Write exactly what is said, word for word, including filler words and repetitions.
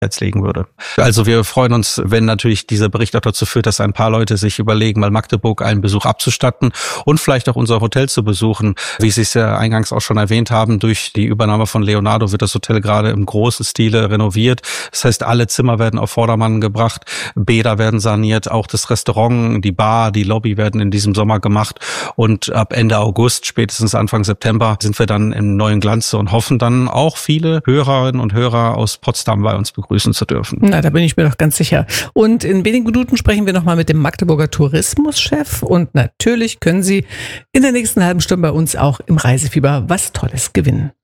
Herz legen würde. Also wir freuen uns, wenn natürlich dieser Bericht auch dazu führt, dass ein paar Leute sich überlegen, mal Magdeburg einen Besuch abzustatten und vielleicht auch unser Hotel zu besuchen. Wie Sie es ja eingangs auch schon erwähnt haben, durch die Übernahme von Leonardo wird das Hotel gerade im großen Stile renoviert. Das heißt, alle Zimmer werden auf Vordermann gebracht, Bäder werden saniert, auch das Restaurant, die Bar, die Lobby werden in diesem Sommer gemacht und ab Ende August, spätestens Anfang September sind wir dann im neuen Glanze und hoffen dann auch viele Hörerinnen und Hörer aus Potsdam bei uns begrüßen zu dürfen. Na, da bin ich mir doch ganz sicher. Und in wenigen Minuten sprechen wir nochmal mit dem Magdeburger Tourismuschef und natürlich können Sie in der nächsten halben Stunde bei uns auch im Reisefieber was Tolles gewinnen.